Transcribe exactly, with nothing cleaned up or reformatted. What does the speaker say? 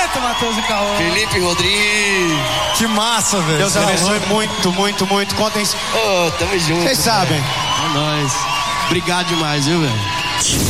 Neto, Matheus e Caô. Felipe Rodrigues. Que massa, velho. Deus abençoe muito, muito, muito. Contem. Ô, oh, tamo junto. Vocês sabem. É nóis. Obrigado demais, viu, velho?